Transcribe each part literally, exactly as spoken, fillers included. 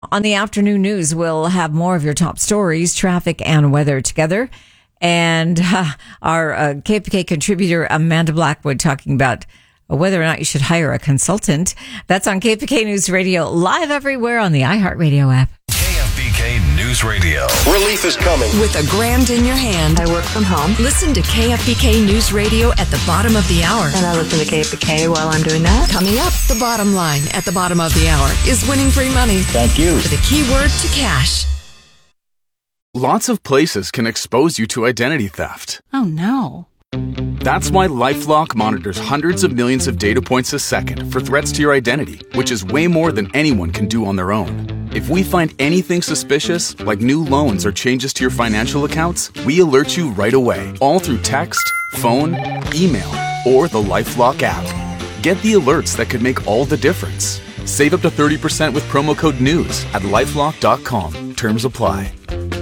On the afternoon news, we'll have more of your top stories, traffic and weather together. And uh, our uh, K F B K contributor, Amanda Blackwood, talking about whether or not you should hire a consultant. That's on K F B K News Radio, live everywhere on the iHeartRadio app. K F B K News Radio. Relief is coming. With a grand in your hand. I work from home. Listen to K F B K News Radio at the bottom of the hour. And I listen to K F B K while I'm doing that. Coming up, the bottom line at the bottom of the hour is winning free money. Thank you. For the keyword to cash. Lots of places can expose you to identity theft. Oh, no. That's why LifeLock monitors hundreds of millions of data points a second for threats to your identity, which is way more than anyone can do on their own. If we find anything suspicious, like new loans or changes to your financial accounts, we alert you right away, all through text, phone, email, or the LifeLock app. Get the alerts that could make all the difference. Save up to thirty percent with promo code NEWS at lifelock dot com. Terms apply.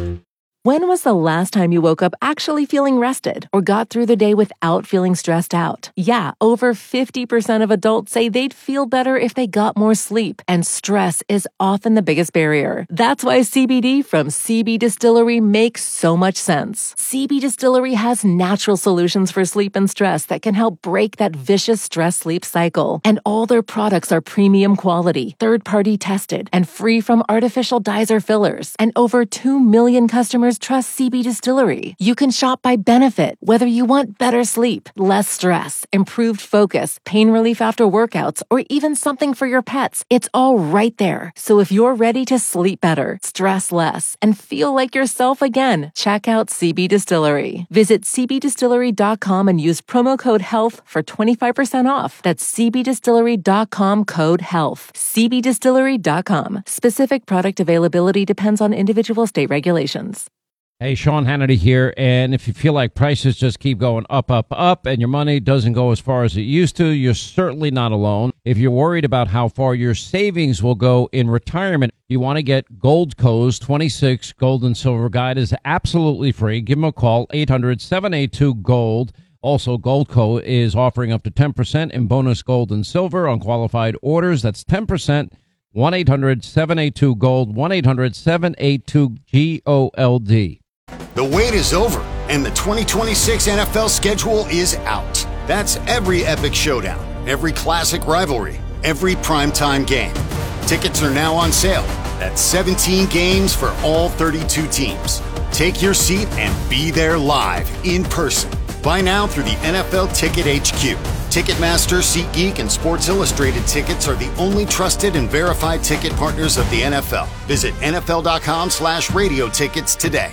When was the last time you woke up actually feeling rested or got through the day without feeling stressed out? Yeah, over fifty percent of adults say they'd feel better if they got more sleep, and stress is often the biggest barrier. That's why C B D from C B Distillery makes so much sense. C B Distillery has natural solutions for sleep and stress that can help break that vicious stress-sleep cycle. And all their products are premium quality, third-party tested, and free from artificial dyes or fillers. And over two million customers trust C B Distillery. You can shop by benefit, whether you want better sleep, less stress, improved focus, pain relief after workouts, or even something for your pets. It's all right there. So if you're ready to sleep better, stress less, and feel like yourself again, check out C B Distillery. Visit c b distillery dot com and use promo code HEALTH for twenty-five percent off. That's c b distillery dot com code HEALTH. c b distillery dot com. Specific product availability depends on individual state regulations. Hey, Sean Hannity here, and if you feel like prices just keep going up, up, up, and your money doesn't go as far as it used to, you're certainly not alone. If you're worried about how far your savings will go in retirement, you want to get Goldco's twenty-six Gold and Silver Guide is absolutely free. Give them a call, eight hundred, seven eight two, GOLD. Also, Goldco is offering up to ten percent in bonus gold and silver on qualified orders. That's ten percent. one eight hundred, seven eight two, GOLD, one eight hundred, seven eight two, G O L D. The wait is over, and the twenty twenty-six N F L schedule is out. That's every epic showdown, every classic rivalry, every primetime game. Tickets are now on sale. That's seventeen games for all thirty-two teams. Take your seat and be there live, in person. Buy now through the N F L Ticket H Q. Ticketmaster, SeatGeek, and Sports Illustrated tickets are the only trusted and verified ticket partners of the N F L. Visit N F L dot com slash radio tickets today.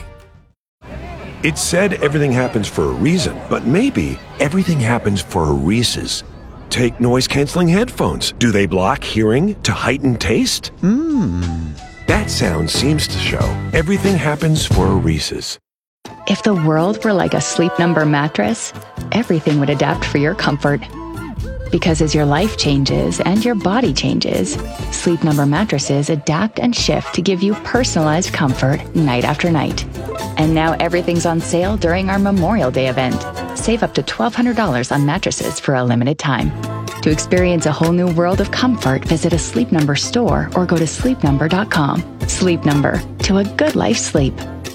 It's said everything happens for a reason, but maybe everything happens for a Reese's. Take noise-canceling headphones. Do they block hearing to heighten taste? Mmm. That sound seems to show everything happens for a Reese's. If the world were like a Sleep Number mattress, everything would adapt for your comfort. Because as your life changes and your body changes, Sleep Number mattresses adapt and shift to give you personalized comfort night after night. And now everything's on sale during our Memorial Day event. Save up to twelve hundred dollars on mattresses for a limited time. To experience a whole new world of comfort, visit a Sleep Number store or go to sleep number dot com. Sleep Number, to a good life sleep.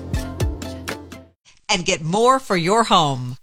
And get more for your home.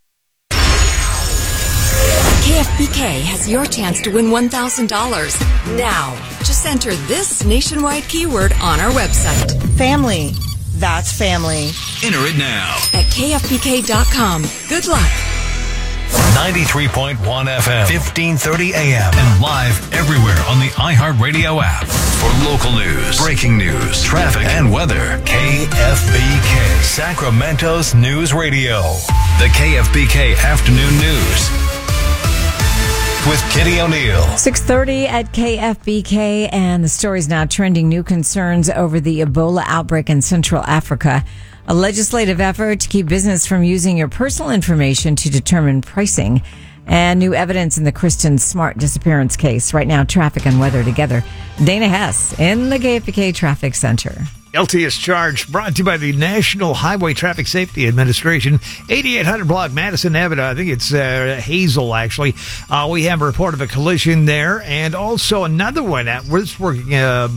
K F B K has your chance to win one thousand dollars. Now, just enter this nationwide keyword on our website. Family. That's family. Enter it now. At K F B K dot com. Good luck. ninety-three point one F M, fifteen thirty A M, and live everywhere on the iHeartRadio app. For local news, breaking news, traffic, and weather, K F B K, Sacramento's News Radio. The K F B K Afternoon News with Kitty O'Neill. six thirty at K F B K, and the story's now trending. New concerns over the Ebola outbreak in Central Africa. A legislative effort to keep business from using your personal information to determine pricing. And new evidence in the Kristen Smart disappearance case. Right now, traffic and weather together. Dana Hess in the K F B K Traffic Center. L T S Charge, brought to you by the National Highway Traffic Safety Administration, eighty-eight hundred block Madison Avenue. I think it's uh, Hazel, actually. Uh, we have a report of a collision there, and also another one at we're working. Um,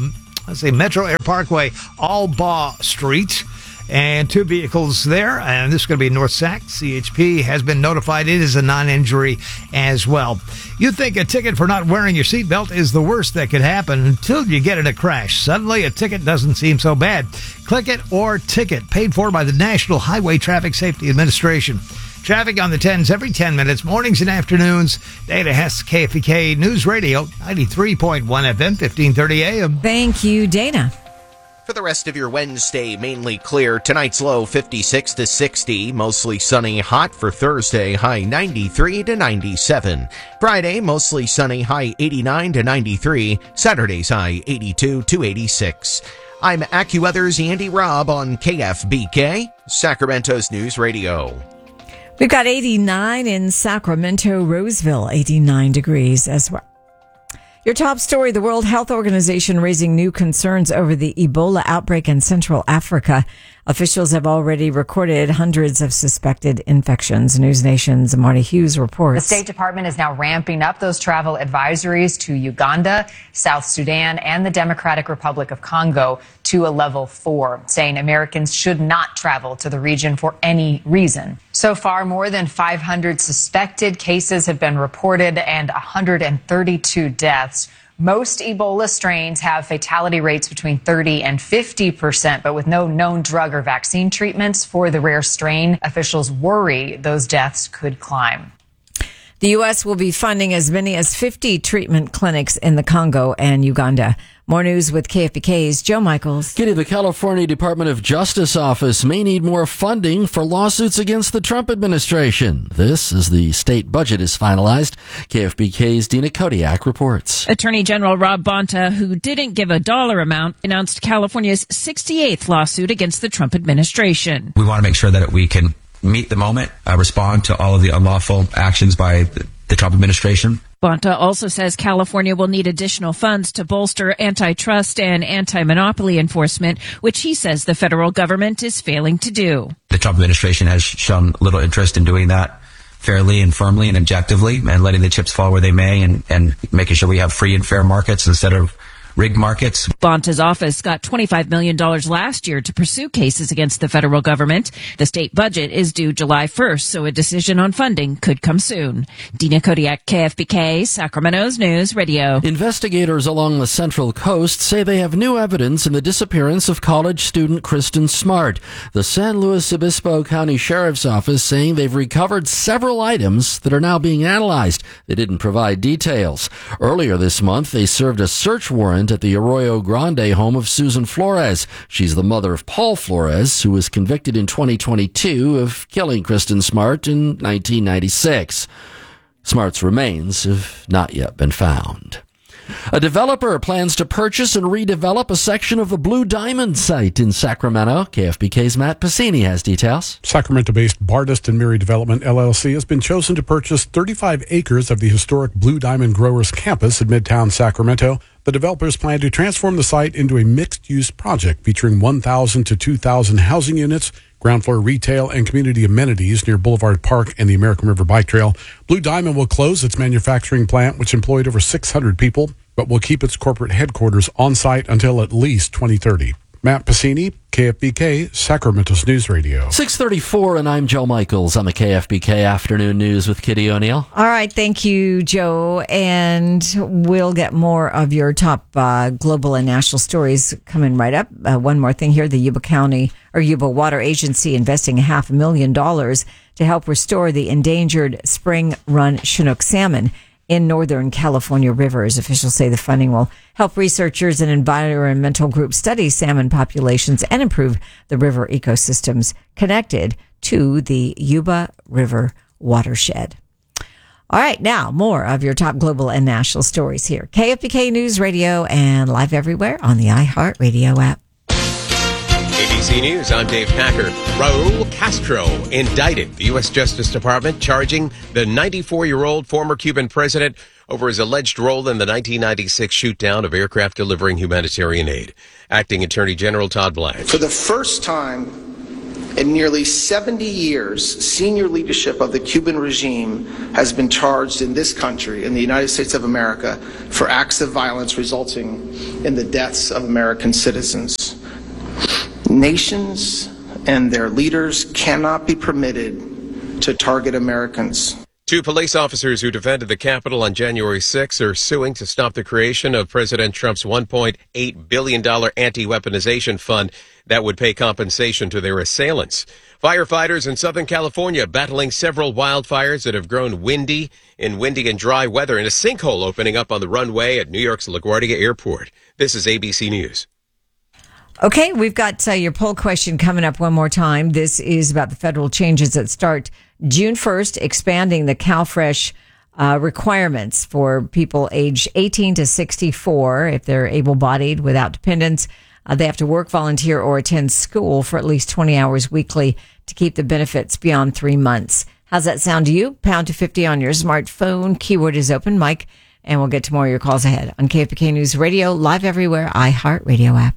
let's see, Metro Air Parkway, Albaugh Street. And two vehicles there, and this is going to be North Sac. C H P has been notified it is a non-injury as well. You think a ticket for not wearing your seatbelt is the worst that could happen until you get in a crash. Suddenly, a ticket doesn't seem so bad. Click It or Ticket, paid for by the National Highway Traffic Safety Administration. Traffic on the tens every ten minutes, mornings and afternoons. Dana Hess, K F B K News Radio, ninety-three point one F M, fifteen thirty A M. Thank you, Dana. For the rest of your Wednesday, mainly clear. Tonight's low fifty-six to sixty. Mostly sunny, hot for Thursday, high ninety-three to ninety-seven. Friday, mostly sunny, high eighty-nine to ninety-three. Saturday's high eighty-two to eighty-six. I'm AccuWeather's Andy Robb on K F B K, Sacramento's News Radio. We've got eighty-nine in Sacramento, Roseville, eighty-nine degrees as well. Your top story, the World Health Organization raising new concerns over the Ebola outbreak in Central Africa. Officials have already recorded hundreds of suspected infections. News Nation's Marty Hughes reports. The State Department is now ramping up those travel advisories to Uganda, South Sudan, and the Democratic Republic of Congo to a level four, saying Americans should not travel to the region for any reason. So far, more than five hundred suspected cases have been reported and one hundred thirty-two deaths. Most Ebola strains have fatality rates between thirty and fifty percent, but with no known drug or vaccine treatments for the rare strain, officials worry those deaths could climb. The U S will be funding as many as fifty treatment clinics in the Congo and Uganda. More news with K F B K's Joe Michaels. Kitty, the California Department of Justice office may need more funding for lawsuits against the Trump administration. This as the state budget is finalized. K F B K's Dina Kodiak reports. Attorney General Rob Bonta, who didn't give a dollar amount, announced California's sixty-eighth lawsuit against the Trump administration. We want to make sure that we can meet the moment, uh, respond to all of the unlawful actions by the, the Trump administration. Bonta also says California will need additional funds to bolster antitrust and anti-monopoly enforcement, which he says the federal government is failing to do. The Trump administration has shown little interest in doing that fairly and firmly and objectively and letting the chips fall where they may and, and making sure we have free and fair markets instead of rigged markets. Bonta's office got twenty-five million dollars last year to pursue cases against the federal government. The state budget is due July first, so a decision on funding could come soon. Dina Kodiak, K F B K, Sacramento's News Radio. Investigators along the Central Coast say they have new evidence in the disappearance of college student Kristen Smart. The San Luis Obispo County Sheriff's Office saying they've recovered several items that are now being analyzed. They didn't provide details. Earlier this month, they served a search warrant at the Arroyo Grande home of Susan Flores. She's the mother of Paul Flores, who was convicted in twenty twenty-two of killing Kristen Smart in nineteen ninety-six. Smart's remains have not yet been found. A developer plans to purchase and redevelop a section of the Blue Diamond site in Sacramento. K F B K's Matt Pacini has details. Sacramento-based Bardist and Mary Development, L L C, has been chosen to purchase thirty-five acres of the historic Blue Diamond Growers campus in Midtown Sacramento. The developers plan to transform the site into a mixed-use project featuring one thousand to two thousand housing units, ground floor retail, and community amenities near Boulevard Park and the American River Bike Trail. Blue Diamond will close its manufacturing plant, which employed over six hundred people, but will keep its corporate headquarters on site until at least twenty thirty. Matt Pacini, K F B K, Sacramento's News Radio. six thirty-four, and I'm Joe Michaels on the K F B K Afternoon News with Kitty O'Neill. All right, thank you, Joe. And we'll get more of your top uh, global and national stories coming right up. Uh, one more thing here, the Yuba County or Yuba Water Agency investing a half a million dollars to help restore the endangered spring run Chinook salmon in northern California rivers. Officials say the funding will help researchers and environmental groups study salmon populations and improve the river ecosystems connected to the Yuba River watershed. All right, now more of your top global and national stories here. K F B K News Radio and live everywhere on the iHeartRadio app. A B C News, I'm Dave Packer. Raul Castro indicted. The U S Justice Department charging the ninety-four-year-old former Cuban president over his alleged role in the nineteen ninety-six shoot-down of aircraft delivering humanitarian aid. Acting Attorney General Todd Blanche. For the first time In nearly seventy years, senior leadership of the Cuban regime has been charged in this country, in the United States of America, for acts of violence resulting in the deaths of American citizens. Nations and their leaders cannot be permitted to target Americans. Two police officers who defended the Capitol on January sixth are suing to stop the creation of President Trump's one point eight billion dollars anti-weaponization fund that would pay compensation to their assailants. Firefighters in Southern California battling several wildfires that have grown windy in windy and dry weather, and a sinkhole opening up on the runway at New York's LaGuardia Airport. This is A B C News. Okay, we've got uh, your poll question coming up one more time. This is about the federal changes that start June first, expanding the CalFresh uh, requirements for people aged eighteen to sixty-four. If they're able-bodied without dependents, uh, they have to work, volunteer, or attend school for at least twenty hours weekly to keep the benefits beyond three months. How's that sound to you? Pound two fifty on your smartphone. Keyword is open, Mike, and we'll get to more of your calls ahead on K F B K News Radio, live everywhere, iHeartRadio app.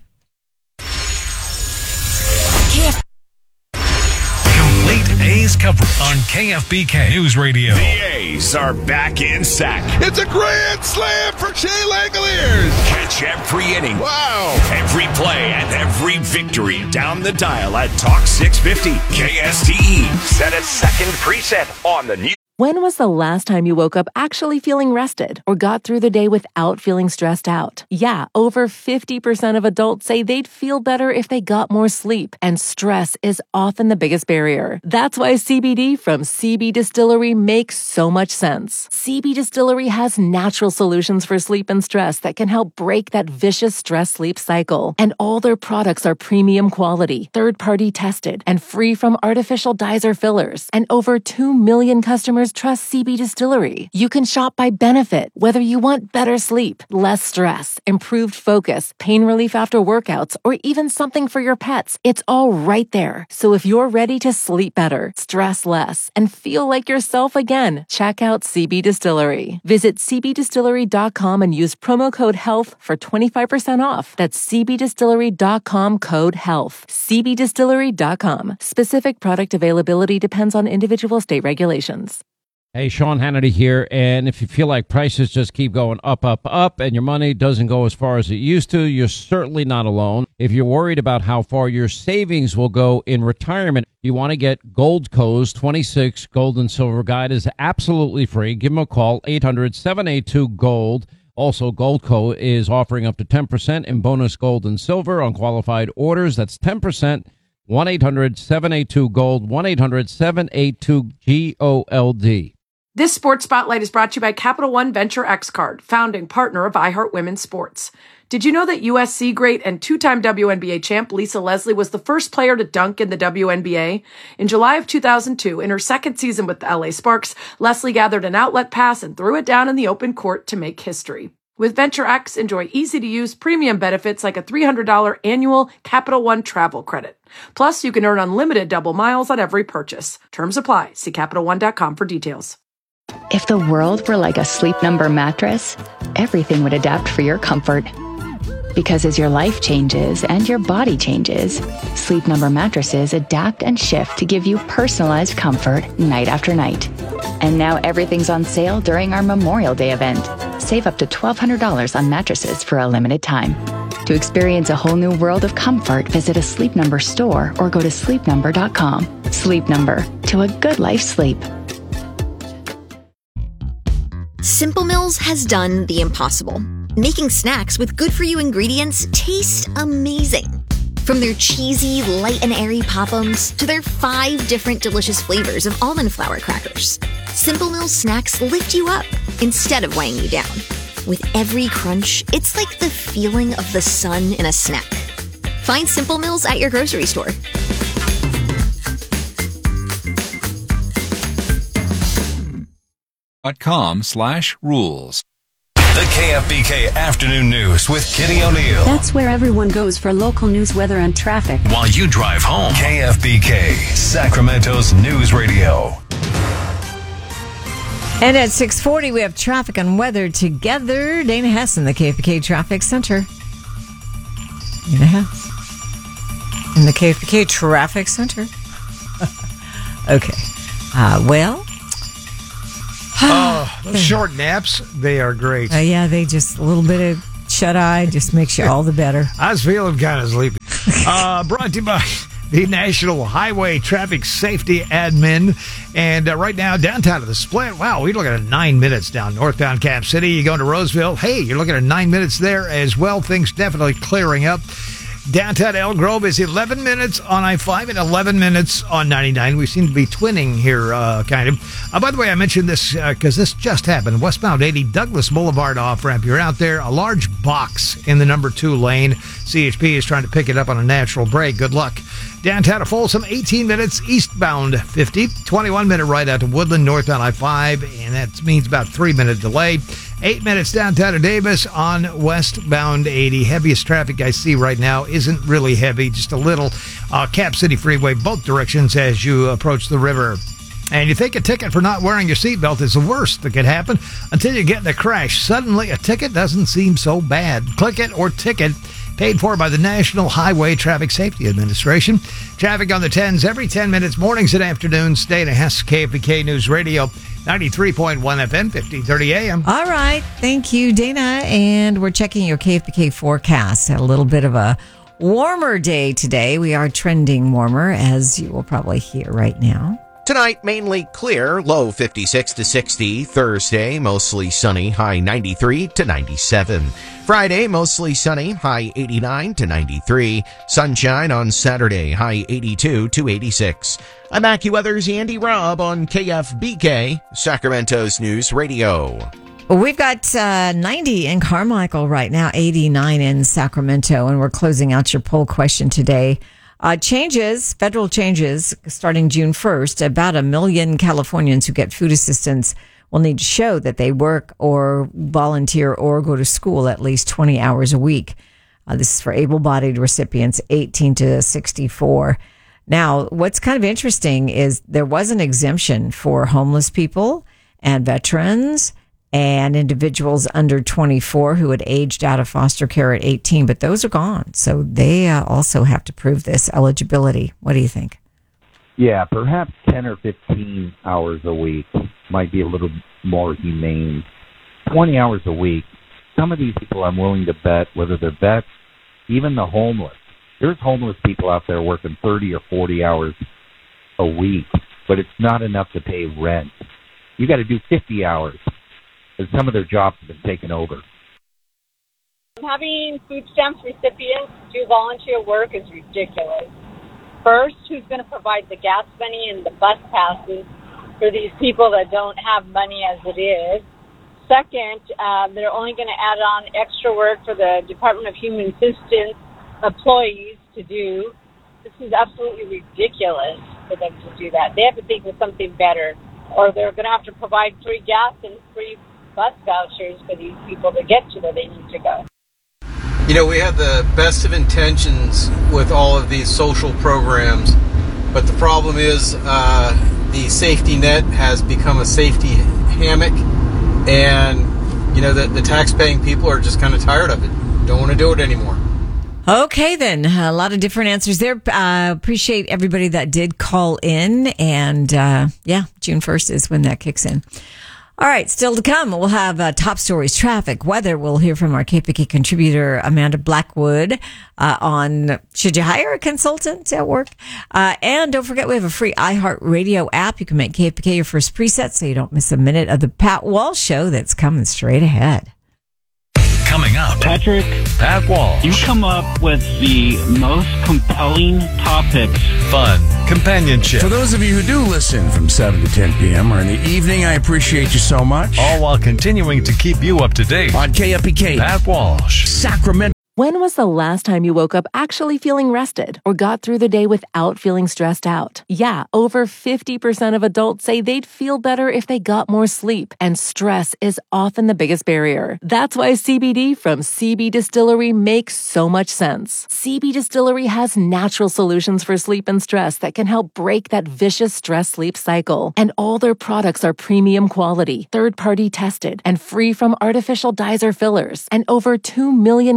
Complete A's coverage on K F B K News Radio. The A's are back in sack. It's a grand slam for Shea Langoliers. Catch every inning. Wow. Every play and every victory down the dial at Talk six fifty K S T E. Set a second preset on the new. When was the last time you woke up actually feeling rested or got through the day without feeling stressed out? Yeah, over fifty percent of adults say they'd feel better if they got more sleep, and stress is often the biggest barrier. That's why C B D from C B Distillery makes so much sense. C B Distillery has natural solutions for sleep and stress that can help break that vicious stress-sleep cycle. And all their products are premium quality, third-party tested, and free from artificial dyes or fillers. And over two million customers trust C B Distillery. You can shop by benefit, whether you want better sleep, less stress, improved focus, pain relief after workouts, or even something for your pets. It's all right there. So if you're ready to sleep better, stress less, and feel like yourself again, check out C B Distillery. Visit c b distillery dot com and use promo code HEALTH for twenty-five percent off. That's c b distillery dot com code HEALTH. c b distillery dot com. Specific product availability depends on individual state regulations. Hey, Sean Hannity here, and if you feel like prices just keep going up, up, up, and your money doesn't go as far as it used to, you're certainly not alone. If you're worried about how far your savings will go in retirement, you want to get Goldco's twenty-six Gold and Silver Guide. Is absolutely free. Give them a call, eight hundred, seven eight two, GOLD. Also, Goldco is offering up to ten percent in bonus gold and silver on qualified orders. That's ten percent. one eight hundred, seven eight two, GOLD, one eight hundred, seven eight two, G O L D. This Sports Spotlight is brought to you by Capital One Venture X Card, founding partner of iHeart Women's Sports. Did you know that U S C great and two-time W N B A champ Lisa Leslie was the first player to dunk in the W N B A? In July of two thousand two, in her second season with the L A Sparks, Leslie gathered an outlet pass and threw it down in the open court to make history. With Venture X, enjoy easy-to-use premium benefits like a three hundred dollars annual Capital One travel credit. Plus, you can earn unlimited double miles on every purchase. Terms apply. See Capital One dot com for details. If the world were like a Sleep Number mattress, everything would adapt for your comfort. Because as your life changes and your body changes, Sleep Number mattresses adapt and shift to give you personalized comfort night after night. And now everything's on sale during our Memorial Day event. Save up to twelve hundred dollars on mattresses for a limited time. To experience a whole new world of comfort, visit a Sleep Number store or go to sleep number dot com. Sleep Number, to a good life sleep. Simple Mills has done the impossible, making snacks with good-for-you ingredients taste amazing. From their cheesy, light and airy Pop-Ums to their five different delicious flavors of almond flour crackers, Simple Mills snacks lift you up instead of weighing you down. With every crunch, it's like the feeling of the sun in a snack. Find Simple Mills at your grocery store. Dot com slash rules. The K F B K Afternoon News with Kitty O'Neill. That's where everyone goes for local news, weather, and traffic. While you drive home, K F B K, Sacramento's news radio. And at six forty, we have traffic and weather together. Dana Hess in the K F B K Traffic Center. Dana Hess in the K F B K Traffic Center. Okay. Uh, well. Oh, those short naps, they are great. Uh, yeah, they just, a little bit of shut-eye just makes you all the better. I was feeling kind of sleepy. Uh, brought to you by the National Highway Traffic Safety Admin. And uh, right now, downtown to the Split, wow, we're looking at nine minutes down northbound Cap City. You go to Roseville, hey, you're looking at nine minutes there as well. Things definitely clearing up. Downtown Elk Grove is eleven minutes on I five and eleven minutes on ninety-nine. We seem to be twinning here, uh, kind of. Uh, by the way, I mentioned this because uh, this just happened. Westbound eighty, Douglas Boulevard off-ramp. You're out there, a large box in the number two lane. C H P is trying to pick it up on a natural break. Good luck. Downtown to Folsom, eighteen minutes, eastbound fifty. twenty-one minute ride out to Woodland, northbound I five, and that means about three minute delay. Eight minutes downtown to Davis on westbound eighty. Heaviest traffic I see right now isn't really heavy, just a little. Uh, Cap City Freeway, both directions as you approach the river. And you think a ticket for not wearing your seatbelt is the worst that could happen until you get in a crash. Suddenly, a ticket doesn't seem so bad. Click It or Ticket, paid for by the National Highway Traffic Safety Administration. Traffic on the tens every ten minutes, mornings and afternoons. Dana Hess, K F B K News Radio, ninety-three point one F M, fifteen thirty A M. All right. Thank you, Dana. And we're checking your K F B K forecast. A little bit of a warmer day today. We are trending warmer, as you will probably hear right now. Tonight, mainly clear, low fifty-six to sixty. Thursday, mostly sunny, high ninety-three to ninety-seven. Friday, mostly sunny, high eighty-nine to ninety-three. Sunshine on Saturday, high eighty-two to eighty-six. I'm AccuWeather's Andy Robb on K F B K, Sacramento's News Radio. Well, we've got uh, ninety in Carmichael right now, eighty-nine in Sacramento, and we're closing out your poll question today. Uh, changes, federal changes, starting June first. About a million Californians who get food assistance will need to show that they work or volunteer or go to school at least twenty hours a week. Uh, this is for able-bodied recipients eighteen to sixty-four. Now, what's kind of interesting is there was an exemption for homeless people and veterans and individuals under twenty-four who had aged out of foster care at eighteen, but those are gone. So they uh, also have to prove this eligibility. What do you think? Yeah, perhaps ten or fifteen hours a week might be a little more humane. twenty hours a week, some of these people I'm willing to bet, whether they're vets, even the homeless. There's homeless people out there working thirty or forty hours a week, but it's not enough to pay rent. You got to do fifty hours. And some of their jobs have been taken over. Having food stamps recipients do volunteer work is ridiculous. First, who's going to provide the gas money and the bus passes for these people that don't have money as it is? Second, uh, they're only going to add on extra work for the Department of Human Assistance employees to do. This is absolutely ridiculous for them to do that. They have to think of something better, or they're going to have to provide free gas and free bus vouchers for these people to get to where they need to go. You know, we have the best of intentions with all of these social programs, but the problem is uh, the safety net has become a safety hammock, and, you know, the, the tax-paying people are just kind of tired of it. Don't want to do it anymore. Okay, then. A lot of different answers there. Uh, appreciate everybody that did call in, and, uh, yeah, June first is when that kicks in. All right, still to come, we'll have uh, top stories, traffic, weather. We'll hear from our K P K contributor, Amanda Blackwood, uh, on should you hire a consultant at work? Uh, and don't forget, we have a free iHeartRadio app. You can make K P K your first preset so you don't miss a minute of the Pat Walsh Show that's coming straight ahead. Coming up, Patrick, Pat Walsh. You come up with the most compelling topics. Fun, companionship. For those of you who do listen from seven to ten p.m. or in the evening, I appreciate you so much. All while continuing to keep you up to date. On K F B K, Pat Walsh. Sacramento. When was the last time you woke up actually feeling rested or got through the day without feeling stressed out? Yeah, over fifty percent of adults say they'd feel better if they got more sleep, and stress is often the biggest barrier. That's why C B D from C B Distillery makes so much sense. C B Distillery has natural solutions for sleep and stress that can help break that vicious stress-sleep cycle. And all their products are premium quality, third-party tested, and free from artificial dyes or fillers. And over two million customers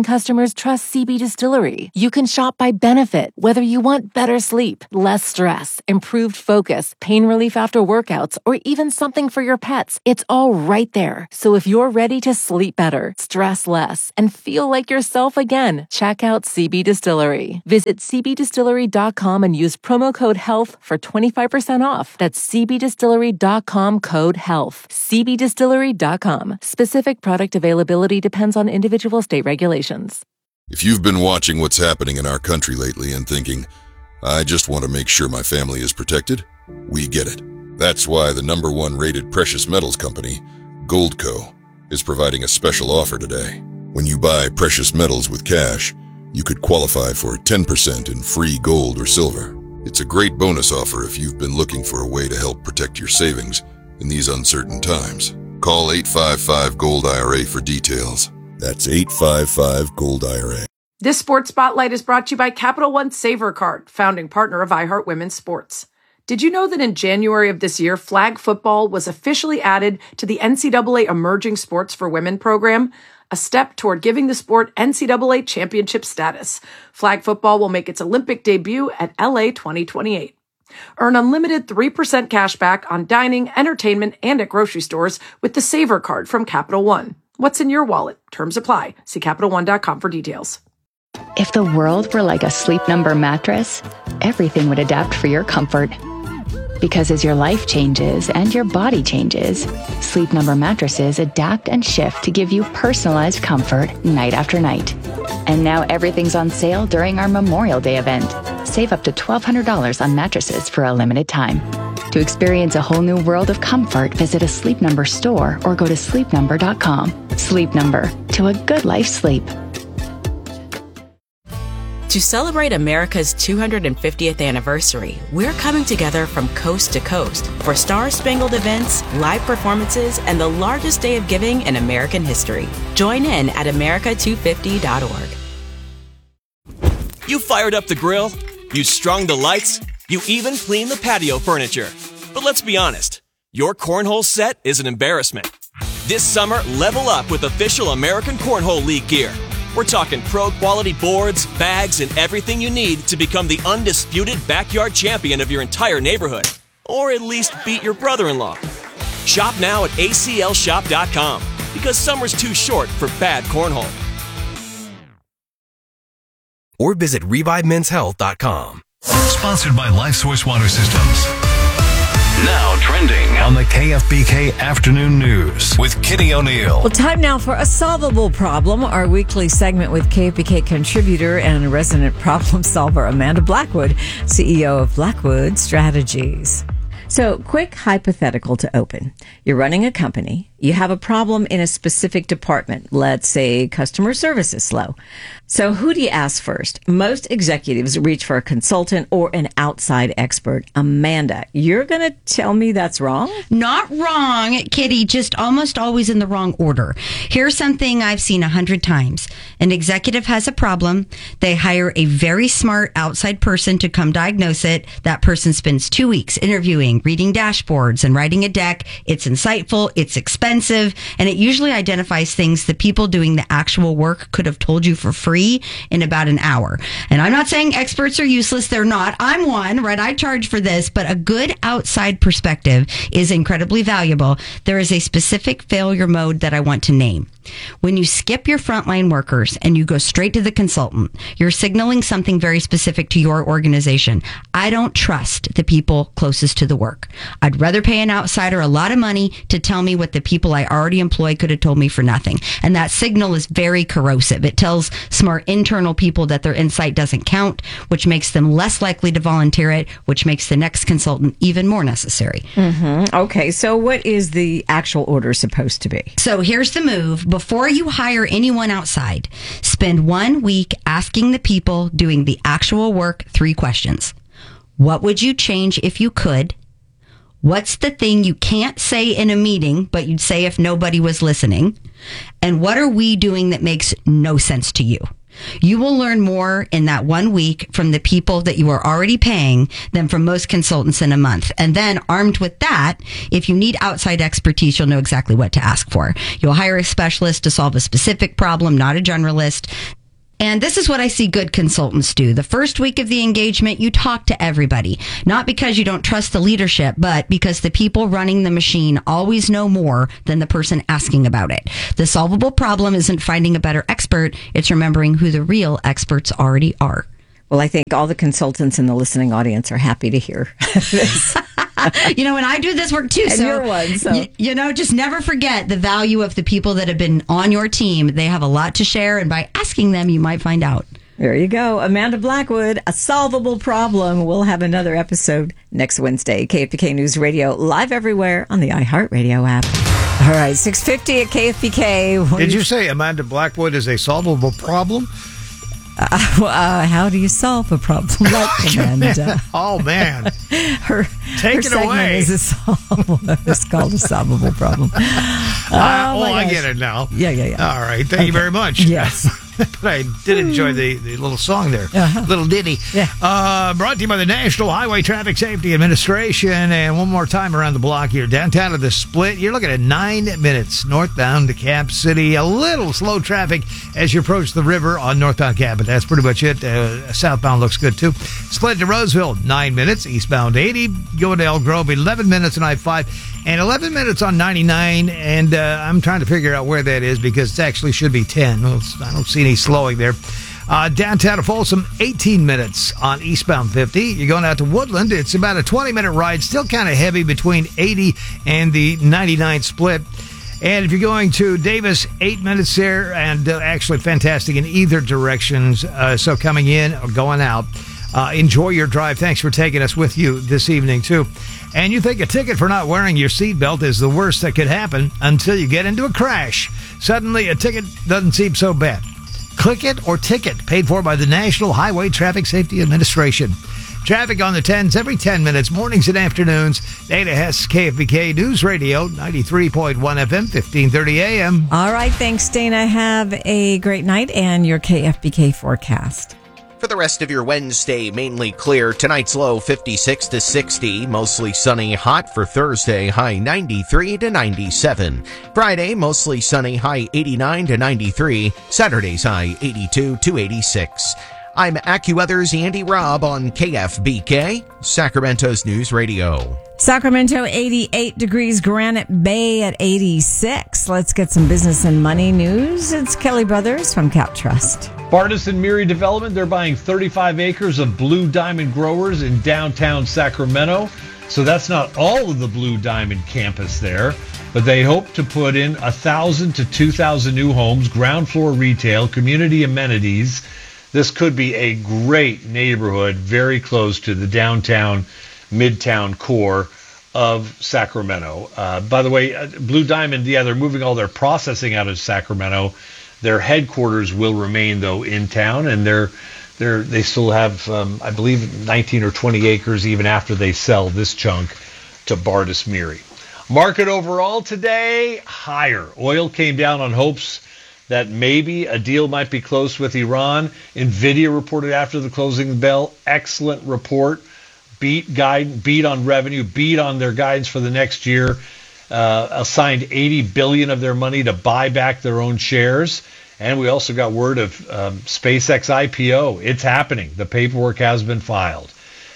customers trust C B Distillery. You can shop by benefit, whether you want better sleep, less stress, improved focus, pain relief after workouts, or even something for your pets. It's all right there. So if you're ready to sleep better, stress less, and feel like yourself again, check out C B Distillery. Visit c b distillery dot com and use promo code HEALTH for twenty-five percent off. That's c b distillery dot com code HEALTH. c b distillery dot com. Specific product availability depends on individual state regulations. If you've been watching what's happening in our country lately and thinking, I just want to make sure my family is protected, we get it. That's why the number one rated precious metals company, Goldco, is providing a special offer today. When you buy precious metals with cash, you could qualify for ten percent in free gold or silver. It's a great bonus offer if you've been looking for a way to help protect your savings in these uncertain times. Call eight five five gold I R A for details. That's eight five five gold I R A. This Sports Spotlight is brought to you by Capital One Saver Card, founding partner of iHeart Women's Sports. Did you know that in January of this year, flag football was officially added to the N C double A Emerging Sports for Women program, a step toward giving the sport N C double A championship status? Flag football will make its Olympic debut at L A twenty twenty-eight. Earn unlimited three percent cash back on dining, entertainment, and at grocery stores with the Saver Card from Capital One. What's in your wallet? Terms apply. See Capital One dot com for details. If the world were like a Sleep Number mattress, everything would adapt for your comfort. Because as your life changes and your body changes, Sleep Number mattresses adapt and shift to give you personalized comfort night after night. And now everything's on sale during our Memorial Day event. Save up to twelve hundred dollars on mattresses for a limited time. To experience a whole new world of comfort, visit a Sleep Number store or go to sleep number dot com. Sleep Number, to a good life sleep. To celebrate America's two hundred fiftieth anniversary, we're coming together from coast to coast for star-spangled events, live performances, and the largest day of giving in American history. Join in at america two fifty dot org. You fired up the grill, you strung the lights, you even cleaned the patio furniture. But let's be honest, your cornhole set is an embarrassment. This summer, level up with official American Cornhole League gear. We're talking pro-quality boards, bags, and everything you need to become the undisputed backyard champion of your entire neighborhood. Or at least beat your brother-in-law. Shop now at A C L shop dot com, because summer's too short for bad cornhole. Or visit revive men's health dot com. Sponsored by LifeSource Water Systems. Now trending on the K F B K Afternoon News with Kitty O'Neill. Well, time now for A Solvable Problem, our weekly segment with K F B K contributor and resident problem solver Amanda Blackwood, C E O of Blackwood Strategies. So, quick hypothetical to open. You're running a company. You have a problem in a specific department. Let's say customer service is slow. So who do you ask first? Most executives reach for a consultant or an outside expert. Amanda, you're going to tell me that's wrong? Not wrong, Kitty, just almost always in the wrong order. Here's something I've seen a hundred times. An executive has a problem. They hire a very smart outside person to come diagnose it. That person spends two weeks interviewing, reading dashboards, and writing a deck. It's insightful, it's expensive, and it usually identifies things the people doing the actual work could have told you for free in about an hour. And I'm not saying experts are useless. They're not. I'm one, right? I charge for this, but a good outside perspective is incredibly valuable. There is a specific failure mode that I want to name. When you skip your frontline workers and you go straight to the consultant, you're signaling something very specific to your organization. I don't trust the people closest to the work. I'd rather pay an outsider a lot of money to tell me what the people I already employ could have told me for nothing. And that signal is very corrosive. It tells smart internal people that their insight doesn't count, which makes them less likely to volunteer it, which makes the next consultant even more necessary. Mm-hmm. Okay, so what is the actual order supposed to be? So here's the move. Before you hire anyone outside, spend one week asking the people doing the actual work three questions. What would you change if you could? What's the thing you can't say in a meeting, but you'd say if nobody was listening? And what are we doing that makes no sense to you? You will learn more in that one week from the people that you are already paying than from most consultants in a month. And then armed with that, if you need outside expertise, you'll know exactly what to ask for. You'll hire a specialist to solve a specific problem, not a generalist. And this is what I see good consultants do. The first week of the engagement, you talk to everybody. Not because you don't trust the leadership, but because the people running the machine always know more than the person asking about it. The solvable problem isn't finding a better expert. It's remembering who the real experts already are. Well, I think all the consultants in the listening audience are happy to hear this. You know, and I do this work too. And So, you're one, so. y- you know, just never forget the value of the people that have been on your team. They have a lot to share, and by asking them, you might find out. There you go. Amanda Blackwood, A Solvable Problem. We'll have another episode next Wednesday. K F B K News Radio, live everywhere on the iHeartRadio app. All right, six fifty at K F B K. Did you say Amanda Blackwood is a solvable problem? Uh, uh, how do you solve a problem like Amanda? Oh, man. her Take her it segment away. Is a solvable, it's called A Solvable Problem. Uh, Oh, oh, my I gosh. get it now. Yeah, yeah, yeah. All right. Thank Okay. you very much. Yes. But I did enjoy the, the little song there. Uh-huh. Little ditty. Yeah. Uh, brought to you by the National Highway Traffic Safety Administration. And one more time around the block here. Downtown to the Split. You're looking at nine minutes northbound to Cap City. A little slow traffic as you approach the river on northbound Cap. But that's pretty much it. Uh, southbound looks good, too. Split to Roseville, nine minutes. Eastbound eighty. Going to Elk Grove, eleven minutes on I five. And eleven minutes on ninety-nine. And uh, I'm trying to figure out where that is because it actually should be ten. Well, I don't see any slowing there. Uh, downtown to Folsom, eighteen minutes on eastbound fifty. You're going out to Woodland. It's about a twenty minute ride. Still kind of heavy between eighty and the ninety-nine split. And if you're going to Davis, eight minutes there, and uh, actually fantastic in either directions. Uh, so coming in or going out, uh, enjoy your drive. Thanks for taking us with you this evening, too. And you think a ticket for not wearing your seatbelt is the worst that could happen until you get into a crash. Suddenly, a ticket doesn't seem so bad. Click It or Ticket, paid for by the National Highway Traffic Safety Administration. Traffic on the tens every ten minutes, mornings and afternoons. Dana Hess, K F B K News Radio, ninety-three point one F M, fifteen thirty A M. All right, thanks, Dana. Have a great night and your K F B K forecast. For the rest of your Wednesday, mainly clear. Tonight's low fifty-six to sixty. Mostly sunny, hot for Thursday, high ninety-three to ninety-seven. Friday, mostly sunny, high eighty-nine to ninety-three. Saturday's high eighty-two to eighty-six. I'm AccuWeather's Andy Robb on K F B K, Sacramento's News Radio. Sacramento, eighty-eight degrees. Granite Bay at eighty-six. Let's get some business and money news. It's Kelly Brothers from Cap Trust. Bardis and Miri Development, they're buying thirty-five acres of Blue Diamond growers in downtown Sacramento. So that's not all of the Blue Diamond campus there, but they hope to put in one thousand to two thousand new homes, ground floor retail, community amenities. This could be a great neighborhood very close to the downtown, midtown core of Sacramento. Uh, by the way, uh, Blue Diamond, yeah, they're moving all their processing out of Sacramento. Their headquarters will remain, though, in town, and they're they're they still have, um, I believe, nineteen or twenty acres even after they sell this chunk to Bardis Miri. Market overall today, higher. Oil came down on hopes that maybe a deal might be close with Iran. NVIDIA reported after the closing bell. Excellent report. Beat guide, beat on revenue, beat on their guidance for the next year. Uh, assigned eighty billion dollars of their money to buy back their own shares. And we also got word of um, SpaceX I P O. It's happening. The paperwork has been filed.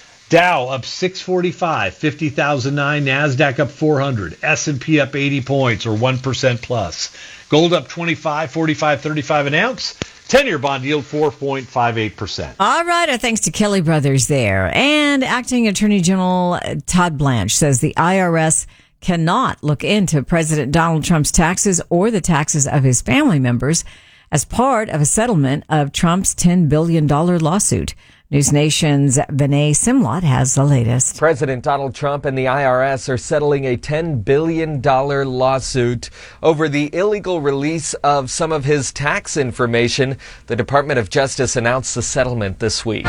Dow up six forty-five, fifty thousand nine. NASDAQ up four hundred. S and P up eighty points or one percent plus. Gold up twenty-five, forty-five, thirty-five an ounce. ten-year bond yield four point five eight percent. All right, our thanks to Kelly Brothers there. And Acting Attorney General Todd Blanche says the I R S cannot look into President Donald Trump's taxes or the taxes of his family members as part of a settlement of Trump's ten billion dollars lawsuit. News Nation's Vinay Simlot has the latest. President Donald Trump and the I R S are settling a ten billion dollars lawsuit over the illegal release of some of his tax information. The Department of Justice announced the settlement this week.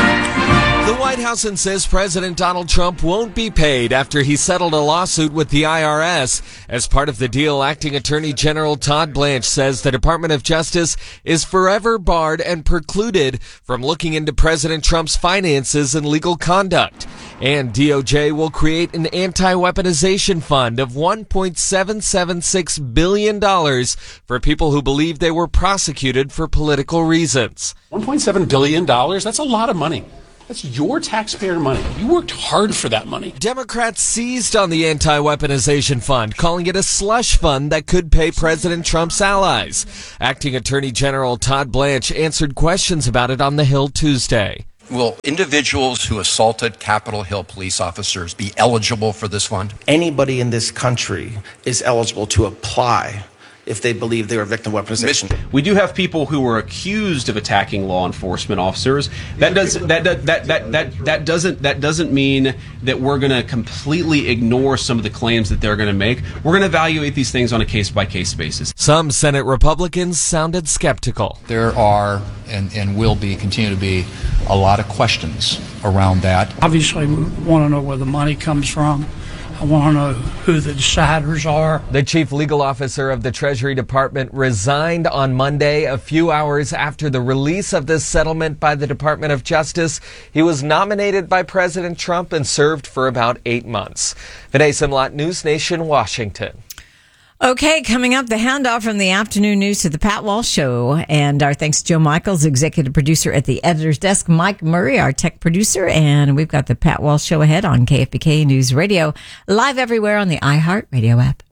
The White House insists President Donald Trump won't be paid after he settled a lawsuit with the I R S. As part of the deal, Acting Attorney General Todd Blanche says the Department of Justice is forever barred and precluded from looking into President Trump's finances and legal conduct. And D O J will create an anti-weaponization fund of one point seven seven six billion dollars for people who believe they were prosecuted for political reasons. one point seven billion dollars? That's a lot of money. That's your taxpayer money. You worked hard for that money. Democrats seized on the anti-weaponization fund, calling it a slush fund that could pay President Trump's allies. Acting Attorney General Todd Blanche answered questions about it on the Hill Tuesday. Will individuals who assaulted Capitol Hill police officers be eligible for this fund? Anybody in this country is eligible to apply if they believe they were victim of weaponization. We do have people who were accused of attacking law enforcement officers. That does that that that that that, that doesn't that doesn't mean that we're going to completely ignore some of the claims that they're going to make. We're going to evaluate these things on a case by case basis. Some Senate Republicans sounded skeptical. There are and and will be continue to be a lot of questions around that. Obviously, we want to know where the money comes from. I want to know who the deciders are. The chief legal officer of the Treasury Department resigned on Monday, a few hours after the release of this settlement by the Department of Justice. He was nominated by President Trump and served for about eight months. Vinay Simlot, News Nation, Washington. Okay, coming up, the handoff from the afternoon news to the Pat Walsh Show. And our thanks to Joe Michaels, executive producer at the editor's desk, Mike Murray, our tech producer. And we've got the Pat Walsh Show ahead on K F B K News Radio, live everywhere on the iHeart Radio app.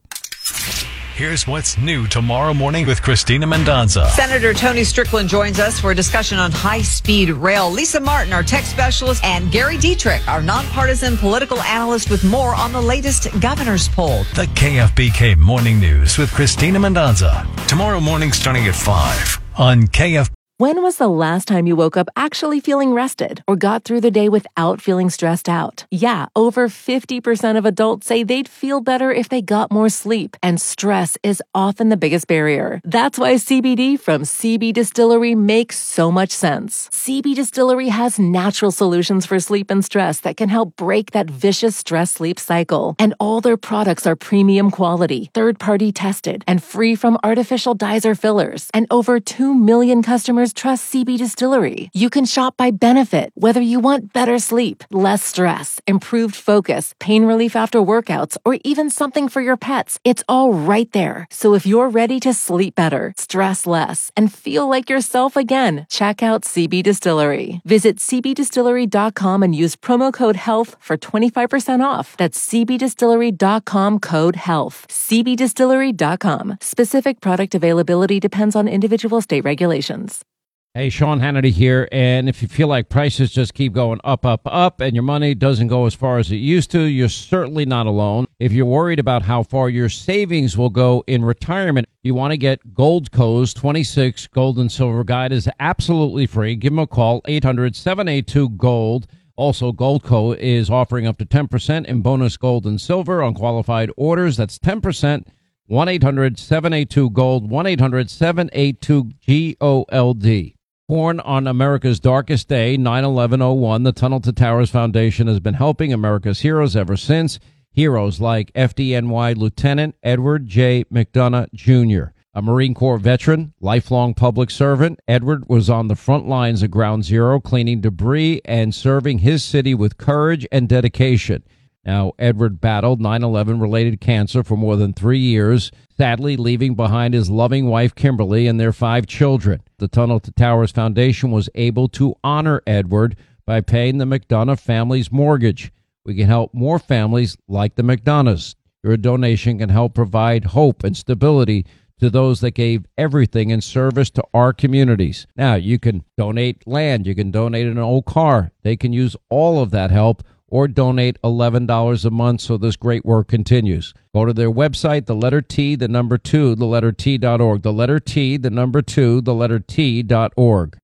Here's what's new tomorrow morning with Christina Mendonza. Senator Tony Strickland joins us for a discussion on high-speed rail. Lisa Martin, our tech specialist, and Gary Dietrich, our nonpartisan political analyst, with more on the latest governor's poll. The K F B K Morning News with Christina Mendonza. Tomorrow morning starting at five on K F B K. When was the last time you woke up actually feeling rested or got through the day without feeling stressed out? Yeah, over fifty percent of adults say they'd feel better if they got more sleep, and stress is often the biggest barrier. That's why C B D from C B Distillery makes so much sense. C B Distillery has natural solutions for sleep and stress that can help break that vicious stress-sleep cycle. And all their products are premium quality, third-party tested, and free from artificial dyes or fillers. And over two million customers trust C B Distillery. You can shop by benefit, whether you want better sleep, less stress, improved focus, pain relief after workouts, or even something for your pets. It's all right there. So if you're ready to sleep better, stress less, and feel like yourself again, check out C B Distillery. Visit c b distillery dot com and use promo code HEALTH for twenty-five percent off. That's c b distillery dot com code HEALTH. c b distillery dot com. Specific product availability depends on individual state regulations. Hey, Sean Hannity here, and if you feel like prices just keep going up, up, up, and your money doesn't go as far as it used to, you're certainly not alone. If you're worried about how far your savings will go in retirement, you want to get Goldco's twenty-six Gold and Silver Guide is absolutely free. Give them a call, eight hundred, seven eight two, GOLD. Also, Goldco is offering up to ten percent in bonus gold and silver on qualified orders. That's ten percent. one eight hundred, seven eight two, GOLD, one eight hundred, seven eight two, G O L D. Born on America's darkest day, nine eleven oh one, the Tunnel to Towers Foundation has been helping America's heroes ever since. Heroes like F D N Y Lieutenant Edward J. McDonough, Junior A Marine Corps veteran, lifelong public servant, Edward was on the front lines of Ground Zero, cleaning debris and serving his city with courage and dedication. Now, Edward battled nine eleven-related cancer for more than three years, sadly leaving behind his loving wife, Kimberly, and their five children. The Tunnel to Towers Foundation was able to honor Edward by paying the McDonough family's mortgage. We can help more families like the McDonoughs. Your donation can help provide hope and stability to those that gave everything in service to our communities. Now, you can donate land. You can donate an old car. They can use all of that help, or donate eleven dollars a month so this great work continues. Go to their website, the letter T, the number two, the letter T dot org. The letter T, the number two, the letter T dot org.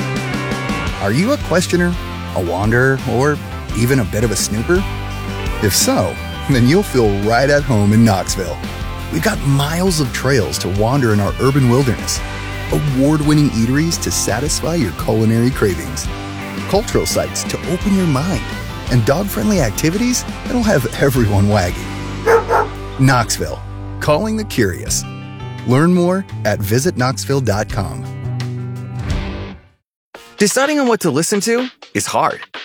Are you a questioner, a wanderer, or even a bit of a snooper? If so, then you'll feel right at home in Knoxville. We've got miles of trails to wander in our urban wilderness, award-winning eateries to satisfy your culinary cravings, cultural sites to open your mind, and dog-friendly activities that'll have everyone wagging. Knoxville, calling the curious. Learn more at visit knoxville dot com. Deciding on what to listen to is hard,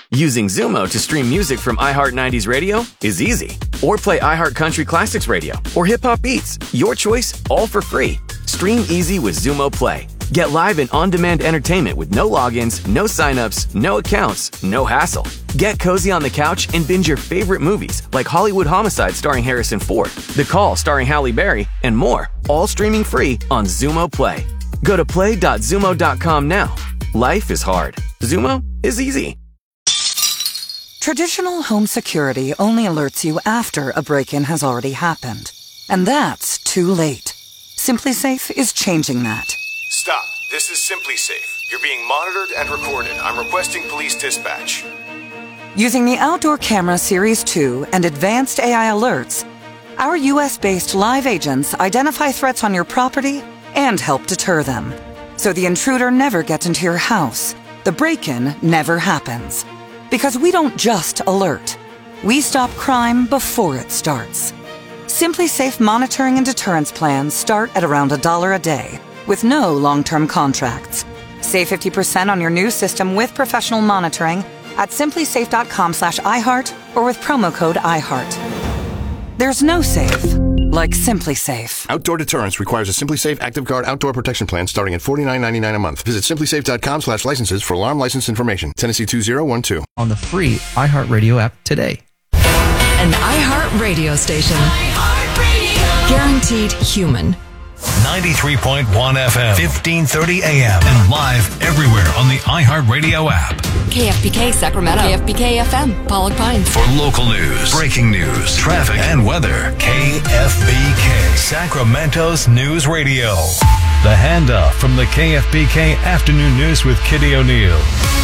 Using Zumo to stream music from iHeart nineties Radio is easy. Or play iHeart Country Classics Radio or Hip Hop Beats. Your choice, all for free. Stream easy with Zumo Play. Get live and on-demand entertainment with no logins, no signups, no accounts, no hassle. Get cozy on the couch and binge your favorite movies like Hollywood Homicide starring Harrison Ford, The Call starring Halle Berry, and more, all streaming free on Zumo Play. Go to play dot zumo dot com now. Life is hard. Zumo is easy. Traditional home security only alerts you after a break-in has already happened. And that's too late. SimpliSafe is changing that. Stop. This is SimpliSafe. You're being monitored and recorded. I'm requesting police dispatch. Using the Outdoor Camera Series two and advanced A I alerts, our U S-based live agents identify threats on your property and help deter them. So the intruder never gets into your house. The break-in never happens. Because we don't just alert. We stop crime before it starts. SimpliSafe monitoring and deterrence plans start at around a dollar a day, with no long-term contracts. Save fifty percent on your new system with professional monitoring at simplisafe.com slash iHeart or with promo code iHeart. There's no safe like SimpliSafe. Outdoor deterrence requires a SimpliSafe Active Guard outdoor protection plan starting at forty-nine ninety-nine a month. Visit simplisafe.com slash licenses for alarm license information. Tennessee two zero one two. On the free iHeartRadio app today. An iHeart radio station. iHeartRadio. Guaranteed human. ninety-three point one F M, fifteen thirty A M, and live everywhere on the iHeartRadio app. K F B K Sacramento. K F B K F M, Pollock Pines. For local news, breaking news, traffic, and weather, K F B K, Sacramento's News Radio. The handoff from the K F B K Afternoon News with Kitty O'Neill.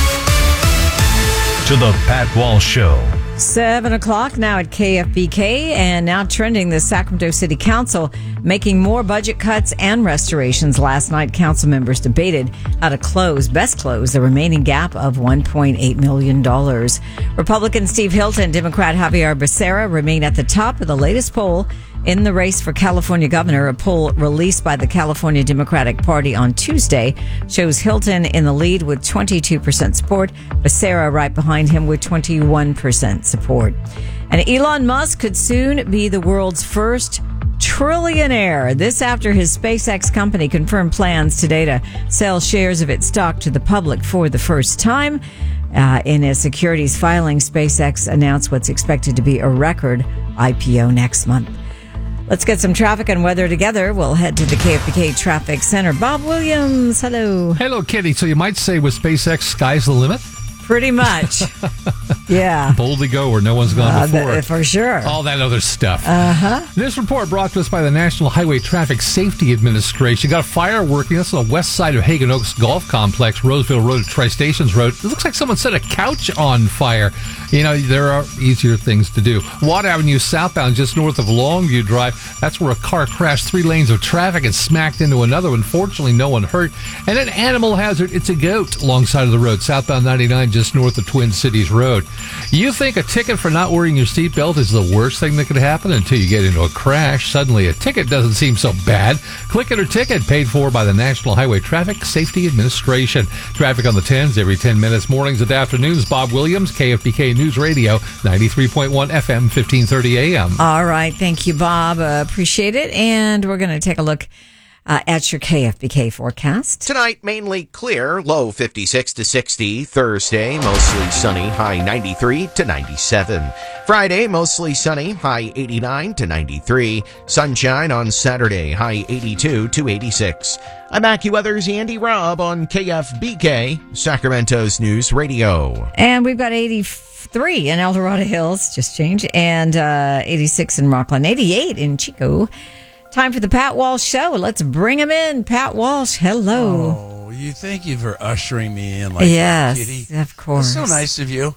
To the Pat Walsh Show. Seven o'clock now at K F B K, and now trending, the Sacramento City Council making more budget cuts and restorations. Last night, council members debated how to close, best close the remaining gap of one point eight million dollars. Republican Steve Hilton, Democrat Javier Becerra remain at the top of the latest poll in the race for California governor. A poll released by the California Democratic Party on Tuesday shows Hilton in the lead with twenty-two percent support, Becerra right behind him with twenty-one percent support. And Elon Musk could soon be the world's first trillionaire. This after his SpaceX company confirmed plans today to sell shares of its stock to the public for the first time. Uh, in a securities filing, SpaceX announced what's expected to be a record I P O next month. Let's get some traffic and weather together. We'll head to the K F B K Traffic Center. Bob Williams, hello. Hello, Kitty. So you might say with SpaceX, sky's the limit? Pretty much. Yeah. Boldly go where no one's gone uh, before. Th- for sure. All that other stuff. Uh-huh. This report brought to us by the National Highway Traffic Safety Administration. Got a fire working. That's on the west side of Hagen Oaks Golf Complex, Roseville Road to Tri-Stations Road. It looks like someone set a couch on fire. You know, there are easier things to do. Watt Avenue southbound, just north of Longview Drive. That's where a car crashed three lanes of traffic and smacked into another one. Fortunately, no one hurt. And an animal hazard. It's a goat alongside of the road. Southbound ninety-nine, just north of Twin Cities Road. You think a ticket for not wearing your seatbelt is the worst thing that could happen until you get into a crash. Suddenly, a ticket doesn't seem so bad. Click It or Ticket, paid for by the National Highway Traffic Safety Administration. Traffic on the tens every ten minutes, mornings and afternoons. Bob Williams, K F B K News Radio, ninety-three point one F M, fifteen thirty A M. All right. Thank you, Bob. Uh, appreciate it. And we're going to take a look Uh, at your K F B K forecast. Tonight, mainly clear, low fifty-six to sixty. Thursday, mostly sunny, high ninety-three to ninety-seven. Friday, mostly sunny, high eighty-nine to ninety-three. Sunshine on Saturday, high eighty-two to eighty-six. I'm AccuWeather's Andy Robb on K F B K, Sacramento's News Radio. And we've got eighty-three in El Dorado Hills, just changed, and uh, eighty-six in Rockland, eighty-eight in Chico. Time for the Pat Walsh Show. Let's bring him in. Pat Walsh, hello. Oh, you thank you for ushering me in like yes, that, Kitty. Of course. That's so nice of you.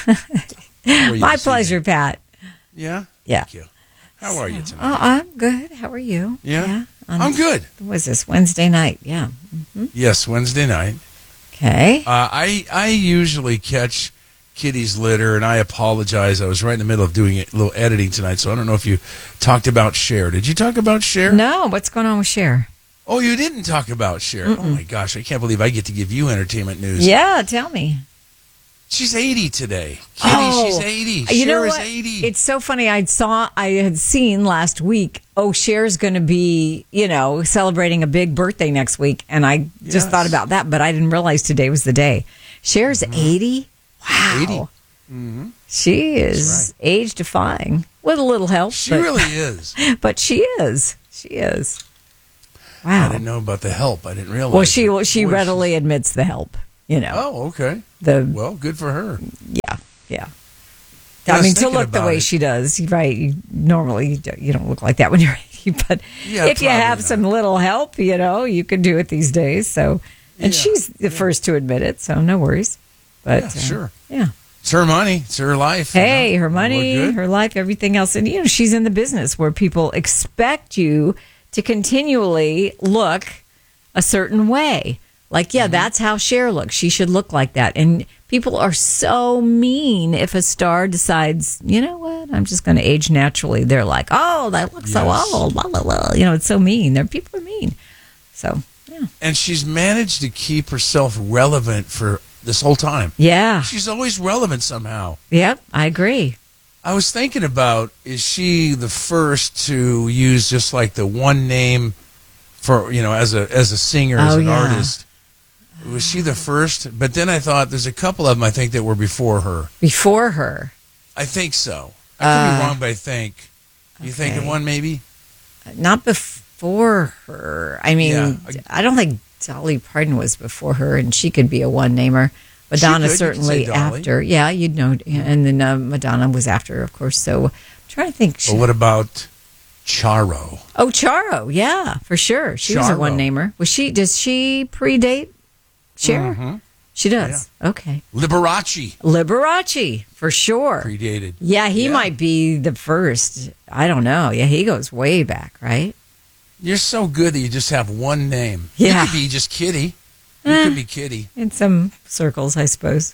My pleasure, Pat. Yeah? Yeah. Thank you. How are you tonight? Oh, I'm good. How are you? Yeah? yeah I'm good. What was this? Wednesday night. Yeah. Mm-hmm. Yes, Wednesday night. Okay. Uh, I, I usually catch Kitty's litter, and I apologize. I was right in the middle of doing a little editing tonight, so I don't know if you talked about Cher. Did you talk about Cher? No. What's going on with Cher? Oh, you didn't talk about Cher. Mm-mm. Oh, my gosh. I can't believe I get to give you entertainment news. Yeah, tell me. She's eighty today. Kitty, Oh, she's eighty. You know Cher is what? eighty. It's so funny. I saw, I had seen last week, oh, Cher's going to be, you know, celebrating a big birthday next week. And I just Yes. thought about that, but I didn't realize today was the day. Cher's Mm-hmm. eighty? Wow. eighty. Mm-hmm. She is age defying with a little help. She but, really is. But she is. She is. I Wow. didn't know about the help. I didn't realize. Well, she it. she Boy, readily admits the help, you know. Oh, okay. The Well, good for her. Yeah, yeah. Yeah, I I was mean, to thinking look the about way it. she does, right? You, normally, you don't, you don't look like that when you're eighty, but Yeah, if you probably have not. some little help, you know, you can do it these days. So, and Yeah, she's the first to admit it, so no worries. But Yeah, uh, sure. yeah. It's her money. It's her life. you Hey, know. her We're money, good. her life, everything else. And, you know, she's in the business where people expect you to continually look a certain way. Like, yeah, Mm-hmm. that's how Cher looks. She should look like that. And people are so mean if a star decides, you know what, I'm just going to age naturally. They're like, oh, that looks Yes. so old. Blah, blah, blah. You know, it's so mean. They're, people are mean. So, yeah. And she's managed to keep herself relevant for this whole time. Yeah. She's always relevant somehow. Yep, I agree. I was thinking about, is she the first to use just like the one name for, you know, as a as a singer, as Oh, an yeah. artist? Was she the first? But then I thought there's a couple of them I think that were before her. Before her. I think so. I could Uh, be wrong, but I think. You think of okay. one maybe? Not before her. I mean, Yeah. I don't think Dolly Parton was before her, and she could be a one namer. Madonna She could. You could certainly say Dolly. after. Yeah, you'd know. And then uh, Madonna was after, of course. So I'm trying to think. But what about Charo? Oh, Charo. Yeah, for sure. She was a Charo. one namer. Was she? Does she predate Cher? Mhm. She does. Okay. Liberace Liberace, for sure. predated. Yeah, he Yeah. might be the first. I don't know. Yeah, he goes way back, right? You're so good that you just have one name. Yeah. You could be just Kitty. You Eh. could be Kitty. In some circles, I suppose.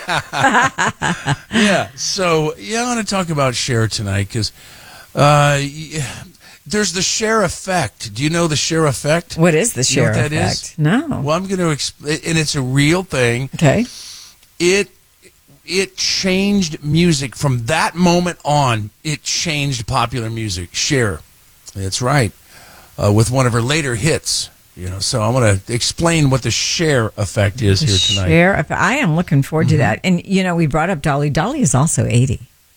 Yeah. So, yeah, I want to talk about Cher tonight because uh, y- there's the Cher effect. Do you know the Cher effect? What is the You know Cher what that effect? is? No. Well, I'm going to explain, and it's a real thing. Okay. It it changed music from that moment on. It changed popular music. Cher, that's right, uh, with one of her later hits. You know, so I want to explain what the Cher effect is The here tonight. Cher effect. I am looking forward to that. And, you know, we brought up Dolly. Dolly is also eighty.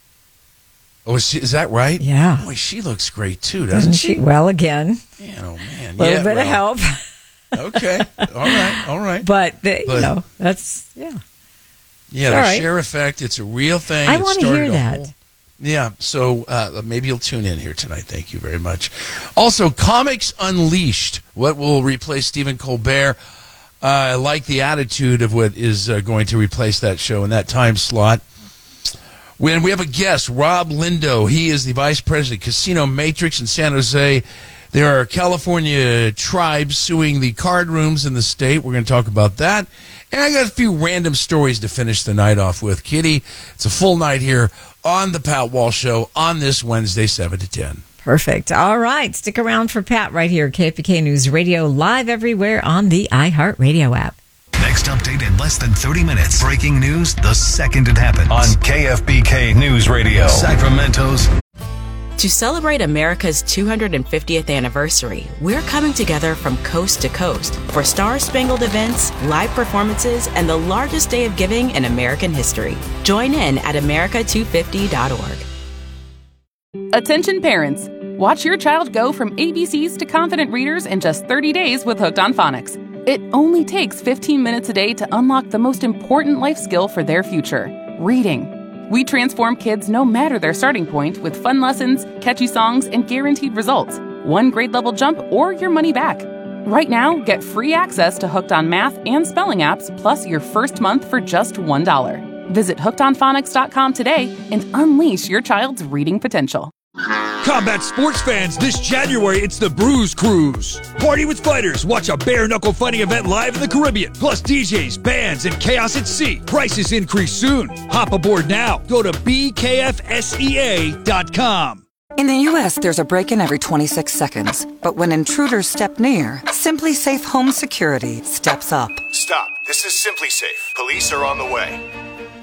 Oh, is, she, is that right? Yeah. Boy, she looks great too, doesn't Doesn't she? she? Well, again, Man, oh man, a little yeah, bit well, of help. Okay, all right, all right. But, the, you But- know, that's, yeah. Yeah, All the right. Cher effect. It's a real thing. I It wanna started hear a that. whole- yeah, so uh, maybe you'll tune in here tonight. Thank you very much. Also, Comics Unleashed. What will replace Stephen Colbert? Uh, I like the attitude of what is uh, going to replace that show in that time slot. When we have a guest, Rob Lindo. He is the vice president, Casino Matrix in San Jose. There are California tribes suing the card rooms in the state. We're going to talk about that. And I got a few random stories to finish the night off with. Kitty, it's a full night here on the Pat Wall Show on this Wednesday, seven to ten. Perfect. All right. Stick around for Pat right here, K F B K News Radio, live everywhere on the iHeartRadio app. Next update in less than thirty minutes. Breaking news the second it happens on K F B K News Radio. Sacramento's. To celebrate America's two hundred fiftieth anniversary, we're coming together from coast to coast for star-spangled events, live performances, and the largest day of giving in American history. Join in at America two fifty dot org. Attention parents! Watch your child go from A B Cs to confident readers in just thirty days with Hooked on Phonics. It only takes fifteen minutes a day to unlock the most important life skill for their future, reading. We transform kids no matter their starting point with fun lessons, catchy songs, and guaranteed results. One grade level jump or your money back. Right now, get free access to Hooked on Math and Spelling apps, plus your first month for just one dollar. Visit hooked on phonics dot com today and unleash your child's reading potential. Combat sports fans, this January it's the Bruise Cruise. Party with fighters, watch a bare-knuckle fighting event live in the Caribbean. Plus D Js, bands, and chaos at sea. Prices increase soon. Hop aboard now. Go to B K F S E A dot com. In the U S, there's a break-in every twenty-six seconds. But when intruders step near, Simply Safe Home Security steps up. Stop. This is Simply Safe. Police are on the way.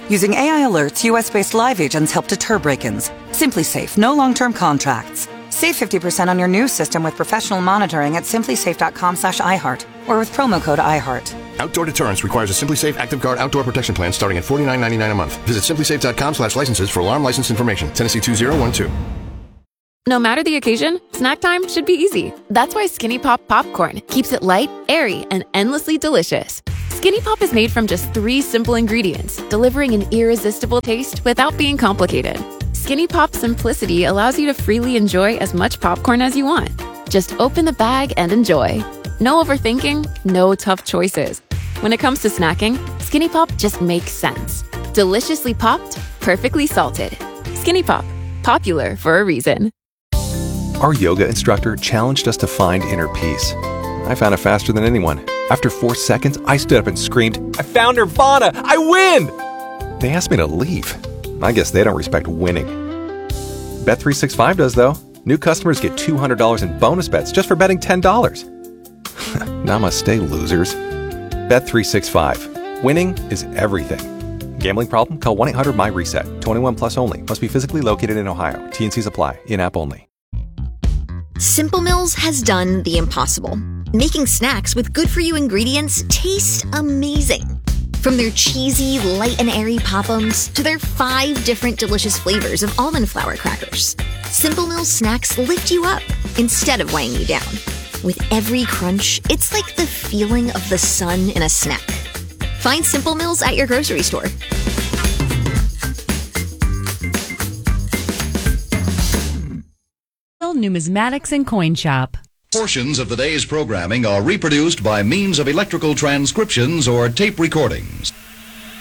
Using A I alerts, U S-based live agents help deter break-ins. Simply Safe, no long-term contracts. Save fifty percent on your new system with professional monitoring at simplysafe.com slash iHeart or with promo code iHeart. Outdoor deterrence requires a Simply Safe Active Guard outdoor protection plan starting at forty-nine ninety-nine a month. Visit simplysafe.com slash licenses for alarm license information. Tennessee two zero one two. No matter the occasion, snack time should be easy. That's why Skinny Pop Popcorn keeps it light, airy, and endlessly delicious. Skinny Pop is made from just three simple ingredients, delivering an irresistible taste without being complicated. Skinny Pop's simplicity allows you to freely enjoy as much popcorn as you want. Just open the bag and enjoy. No overthinking, no tough choices. When it comes to snacking, Skinny Pop just makes sense. Deliciously popped, perfectly salted. Skinny Pop, popular for a reason. Our yoga instructor challenged us to find inner peace. I found it faster than anyone. After four seconds, I stood up and screamed, "I found Nirvana! I win!" They asked me to leave. I guess they don't respect winning. Bet three sixty-five does, though. New customers get two hundred dollars in bonus bets just for betting ten dollars. Namaste, losers. Bet three sixty-five. Winning is everything. Gambling problem? Call one eight hundred my reset. twenty-one plus only. Must be physically located in Ohio. T and Cs apply. In-app only. Simple Mills has done the impossible, making snacks with good-for-you ingredients taste amazing. From their cheesy, light and airy Pop-Ums to their five different delicious flavors of almond flour crackers, Simple Mills snacks lift you up instead of weighing you down. With every crunch, it's like the feeling of the sun in a snack. Find Simple Mills at your grocery store. Numismatics and Coin Shop. Portions of the day's programming are reproduced by means of electrical transcriptions or tape recordings.